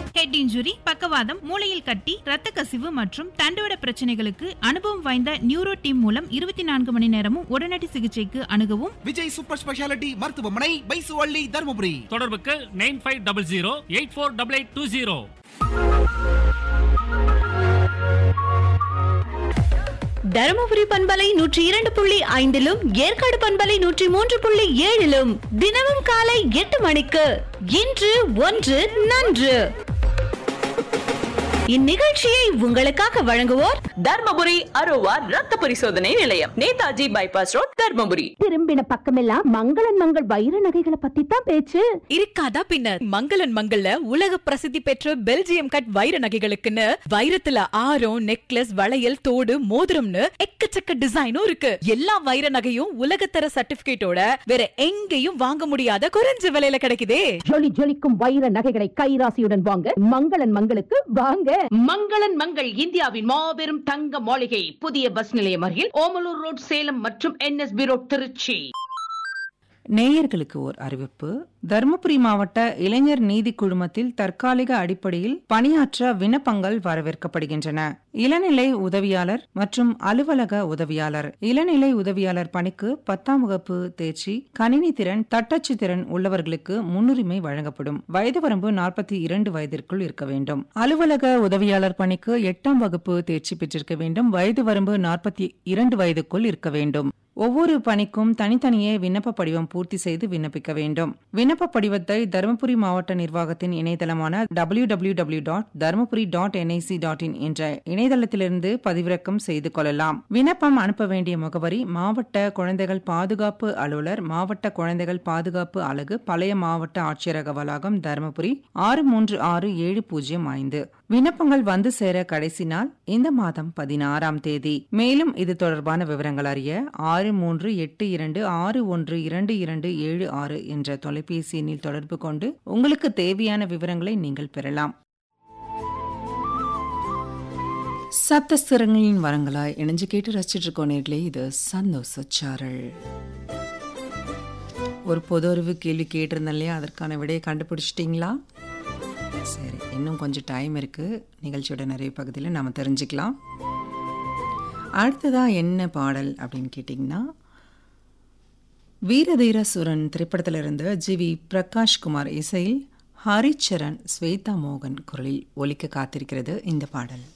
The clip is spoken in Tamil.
ஹெட் இன்ஜுரி, பக்கவாதம், மூளையில் கட்டி, இரத்த கசிவு மற்றும் தண்டுவட பிரச்சனைகளுக்கு அனுபவம் வாய்ந்த நியூரோ டீம் மூலம் 24 மணி நேரமும் உடனடி சிகிச்சைக்கு அணுகவும் விஜய் சூப்பர் ஸ்பெஷாலிட்டி மருத்துவமனை, பைசுவள்ளி, தருமபுரி. தொடர்புக்கு 9500848820. தருமபுரி பண்பலை 102.5 ஏற்காடு பண்பலை 103.7 தினமும் காலை 8 மணிக்கு இன்று ஒன்று நன்று. இந்நிகழ்ச்சியை உங்களுக்காக வழங்குவோர் தர்மபுரி அரோவா ரத்த பரிசோதனை நிலையம், நேதாஜி பைபாஸ் ரோட், தர்மபுரி. திரும்பின பக்கமெல்லாம் மங்களன் மங்கள் வைர நகைகளை பத்தி தான் பேச்சு. இருக்காதா பின்னர், மங்களன் மங்கள்ல உலக பிரசித்தி பெற்ற பெல்ஜியம் கட் வைர நகைகளுக்குன்னு வைரத்துல ஆரம், நெக்லஸ், வளையல், தோடு, மோதிரம்னு எக்கச்சக்க டிசைனும் இருக்கு. எல்லா வைர நகையும் உலகத்தர சர்டிபிகேட்டோட வேற எங்கேயும் வாங்க முடியாத குறைஞ்ச விலையில கிடைக்குதே. ஜொலி ஜொலிக்கும் வைர நகைகளை கைராசியுடன் வாங்க மங்களன் மங்களுக்கு வாங்க. மங்களன் மங்கள் இந்தியாவின் மாபெரும் தங்க மாளிகை, புதிய பஸ் நிலையம் அருகில் ஓமலூர் ரோட், சேலம் மற்றும் NSB ரோட், திருச்சி. நேயர்களுக்கு ஓர் அறிவிப்பு. தருமபுரி மாவட்ட இளைஞர் நீதி குழுமத்தில் தற்காலிக அடிப்படையில் பணியாற்ற விண்ணப்பங்கள் வரவேற்கப்படுகின்றன. இளநிலை உதவியாளர் மற்றும் அலுவலக உதவியாளர். இளநிலை உதவியாளர் பணிக்கு 10ஆம் வகுப்பு தேர்ச்சி, கணினி திறன், தட்டச்சு திறன் உள்ளவர்களுக்கு முன்னுரிமை வழங்கப்படும். வயது வரம்பு 42 வயதிற்குள் இருக்க வேண்டும். அலுவலக உதவியாளர் பணிக்கு 8ஆம் வகுப்பு தேர்ச்சி பெற்றிருக்க வேண்டும். வயது வரம்பு 42 வயதுக்குள் இருக்க வேண்டும். ஒவ்வொரு பணிக்கும் தனித்தனியே விண்ணப்ப படிவம் பூர்த்தி செய்து விண்ணப்பிக்க வேண்டும். விண்ணப்ப படிவத்தை தருமபுரி மாவட்ட நிர்வாகத்தின் இணையதளமான www.dharmapuri.nic.in என்ற இணையதளத்திலிருந்து பதிவிறக்கம் செய்து கொள்ளலாம். விண்ணப்பம் அனுப்ப வேண்டிய முகவரி: மாவட்ட குழந்தைகள் பாதுகாப்பு அலுவலர், மாவட்ட குழந்தைகள் பாதுகாப்பு அலகு, பழைய மாவட்ட ஆட்சியரக வளாகம், தருமபுரி 636705. விண்ணப்பங்கள் வந்து சேர கடைசி நாள் இந்த மாதம் 16ஆம் தேதி. மேலும் இது தொடர்பான விவரங்கள் அறிய 6382612276 என்ற தொலைபேசி எண்ணில் தொடர்பு கொண்டு உங்களுக்கு தேவையான விவரங்களை நீங்கள் பெறலாம். சப்தஸ்திரங்களின் வரங்களாய் இணைஞ்சு கேட்டு ரசிச்சிட்டு இருக்கோம் நேர்களே. இது சந்தோஷ சாரல். ஒரு பொது அறிவு கேள்வி கேட்டிருந்தேன் இல்லையா, அதற்கான விடையை கண்டுபிடிச்சிட்டிங்களா? சரி, இன்னும் கொஞ்சம் டைம் இருக்குது. நிகழ்ச்சியோட நிறைய பகுதியில் நாம் தெரிஞ்சுக்கலாம். அடுத்ததாக என்ன பாடல் அப்படின்னு கேட்டிங்கன்னா, வீரதீர சூரன் திரைப்படத்திலிருந்து ஜிவி பிரகாஷ்குமார் இசையில் ஹரிச்சரன், ஸ்வேதா மோகன் குரலில் ஒலிக்க காத்திருக்கிறது இந்த பாடல்.